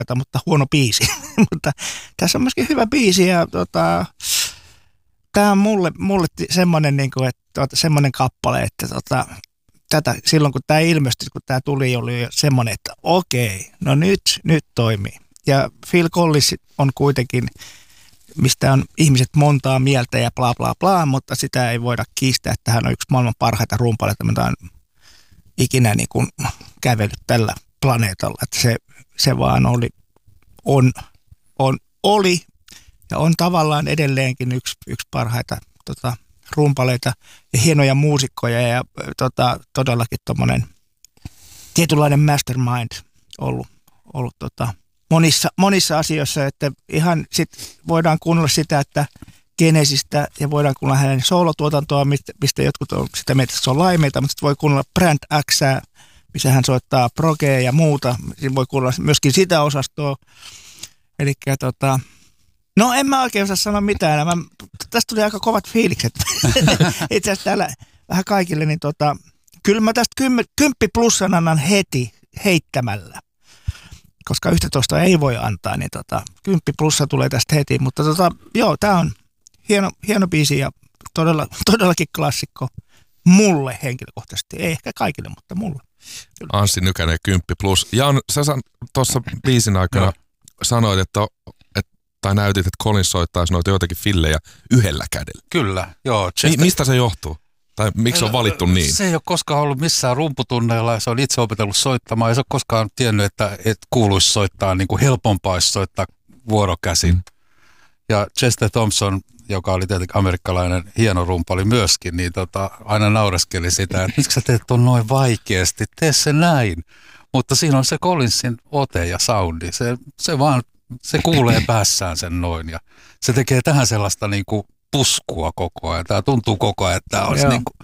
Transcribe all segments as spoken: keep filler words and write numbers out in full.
mutta huono biisi. Mutta tässä on myöskin hyvä biisi ja tota, tämä on mulle, mulle semmoinen, niin kuin, että, tota, semmoinen kappale, että tota, tätä, silloin kun tämä ilmestyi, kun tämä tuli, oli semmoinen, että okei, no nyt, nyt toimii. Ja Phil Collins on kuitenkin, mistä on ihmiset montaa mieltä ja bla bla bla, mutta sitä ei voida kiistää, että hän on yksi maailman parhaita rumpaleita, mitä on ikinä niin kuin kävellyt tällä planeetalla. Että se, se vaan oli, on, on, oli ja on tavallaan edelleenkin yksi, yksi parhaita tota, rumpaleita ja hienoja muusikkoja ja tota, todellakin tommonen tietynlainen mastermind ollut, ollut tota, monissa, monissa asioissa, että ihan sit voidaan kuunnella sitä, että Genesistä ja voidaan kuunnella hänen soolotuotantoa, mistä, mistä jotkut on sitä mieltä, että se on laimeita, mutta sitten voi kuunnella Brand Xää, missä hän soittaa progea ja muuta. Siinä voi kuunnella myöskin sitä osastoa. Eli tota, no en mä oikein osaa sanoa mitään. Mä, tästä tuli aika kovat fiilikset. Itse asiassa täällä vähän kaikille, niin tota, kyllä mä tästä kymmen, kymppi plussan annan heti heittämällä. Koska yksitoista ei voi antaa, niin tota, kymppi plussa tulee tästä heti. Mutta tota, joo, tää on hieno, hieno biisi ja todella, todellakin klassikko mulle henkilökohtaisesti. Ei ehkä kaikille, mutta mulle. Kyllä. Anssi Nykänen, kymppi plus. Jan, sä tuossa biisin aikana no. sanoit, että, että, tai näytit, että Collins soittaisi noita joitakin fillejä yhdellä kädellä. Kyllä, joo. Mi- mistä se johtuu? Tai miksi on valittu niin? Se ei ole koskaan ollut missään rumputunneilla ja se on itse opetellut soittamaan. Ei se ole koskaan tiennyt, että, että kuuluisi soittaa, niin kuin helpompaa olisi soittaa vuorokäsin. Mm. Ja Chester Thompson, joka oli tietenkin amerikkalainen hieno rumpali myöskin, niin tota, aina naureskeli sitä, että miksi sä teet ton noin vaikeasti, tee se näin. Mutta siinä on se Collinsin ote ja soundi, se, se vaan, se kuulee päässään sen noin ja se tekee tähän sellaista niin kuin puskua koko ajan. Tämä tuntuu koko ajan, että tämä olisi niin kuin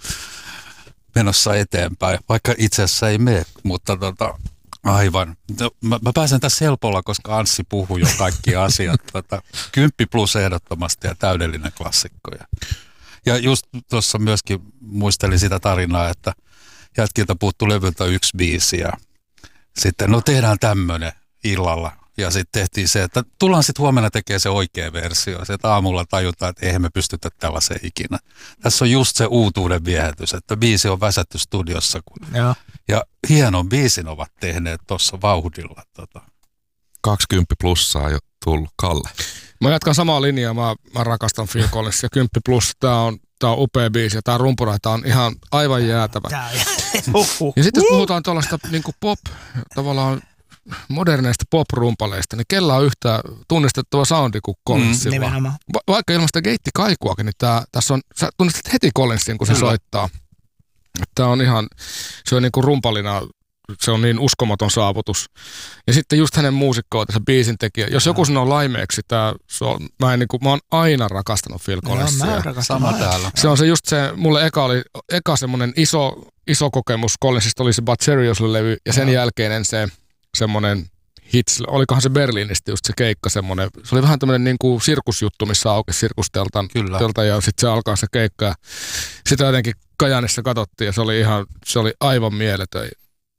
menossa eteenpäin, vaikka itse asiassa ei mene, mutta tota, aivan. No, mä, mä pääsen tässä helpolla, koska Anssi puhui jo kaikki asiat. Tota, kymppi plus ehdottomasti ja täydellinen klassikko. Ja, ja just tuossa myöskin muistelin sitä tarinaa, että jätkiltä puuttui levyltä yksi biisi ja sitten no tehdään tämmöinen illalla. Ja sitten tehtiin se, että tullaan sitten huomenna tekemään se oikea versio. Sitten aamulla tajutaan, että eihän me pystytä tällaiseen ikinä. Tässä on just se uutuuden viehätys, että biisi on väsätty studiossa. Kun... Ja. ja hienon biisin ovat tehneet tuossa vauhdilla. Tota. kaksikymmentä plussaa jo tullut. Kalle. Mä jatkan samaa linjaa. Mä, mä rakastan Phil Collins ja kymmenen plus. Tää on, tää on upea biisi ja tää rumpuraita on ihan aivan jäätävä. Ja sitten jos puhutaan tuollaista niin kuin pop, tavallaan moderneista pop-rumpaleista, niin kellä on yhtä tunnistettava soundi kuin Collinsilla. Mm, Va- vaikka ilman sitä geittikaikuakin, niin tää, tässä on, sä tunnistat heti Collinsin, kun se Kyllä. soittaa. Tämä on ihan, se on niin kuin rumpalina, se on niin uskomaton saavutus. Ja sitten just hänen muusikkoa, tässä biisin tekijä. Jos joku sanoo laimeeksi, tää, se on, mä, en, niin kuin, mä oon aina rakastanut Phil Collinsia. No, mä rakastan Sama täällä. Se on se just se, mulle eka oli, eka semmoinen iso, iso kokemus Collinsista oli se But Seriously-levy, ja sen no. jälkeinen se semmoinen hits, olikohan se Berliinistä just se keikka semmoinen, se oli vähän tämmöinen niin kuin sirkusjuttu, missä aukesi sirkusteltan telta, ja sitten se alkaa se keikka ja sitä jotenkin Kajaanissa katsottiin ja se oli ihan, se oli aivan mieletön.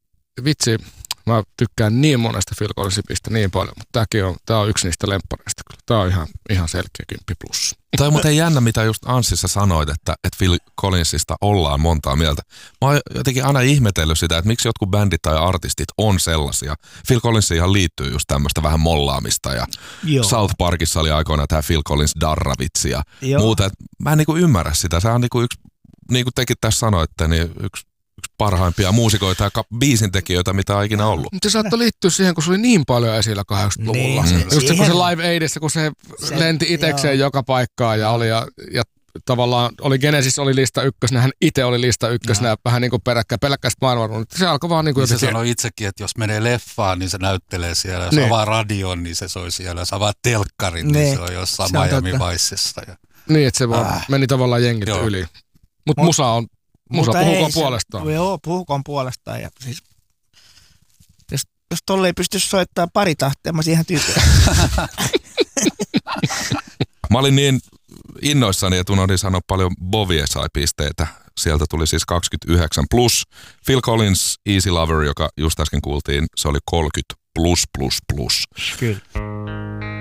Vitsi, mä tykkään niin monesta Phil Collinsista niin paljon, mutta tämäkin on, tää on yksi niistä lemppareista kyllä. Tää on ihan, ihan selkeä kymppi plus. Tämä on muuten jännä, mitä just Anssissa sanoit, että, että Phil Collinsista ollaan montaa mieltä. Mä oon jotenkin aina ihmetellyt sitä, että miksi jotkut bändit tai artistit on sellaisia. Phil Collinsiin liittyy just tämmöistä vähän mollaamista ja Joo. South Parkissa oli aikoinaan tämä Phil Collins darravitsi ja Joo. muuta. Et mä en niinku ymmärrä sitä. Se on niinku yksi, niin kuin tekin tässä sanoitte, niin yksi yksi parhaimpia muusikoita ja biisintekijöitä, mitä on ikinä ollut. Se saattoi liittyä siihen, kun se oli niin paljon esillä kahdeksankymmentäluvulla. Niin, mm. Just se, kun se Live Aidissa, kun se, se lenti itekseen joo. joka paikkaan ja oli, ja, ja tavallaan oli Genesis oli lista ykkösenä, hän itse oli lista ykkösenä, no. vähän niin kuin peräkkäin, pelkkäistä maailmaa. Se alkoi vaan niin kuin... Niin se sanoi itsekin, että jos menee leffaan, niin se näyttelee siellä. Jos niin. avaa radion, niin se soi siellä. Jos avaa telkkarin, niin, niin se on jossain se Miami Vicessa. Ja... Niin, että se vaan äh. meni tavallaan jengiltä joo. yli. Mutta Mut, musa on Musa puhukoon puolestaan. Joo, puhukoon puolestaan. Ja siis, jos, jos tolle ei pysty soittamaan pari tahtia, mä siihen tyytyä. Mä olin niin innoissani, että unohdin sanoa paljon Bovie sai pisteitä. Sieltä tuli siis kaksikymmentäyhdeksän plus. Phil Collins, Easy Lover, joka just äsken kuultiin, se oli kolmekymmentä plus plus plus. Kyllä.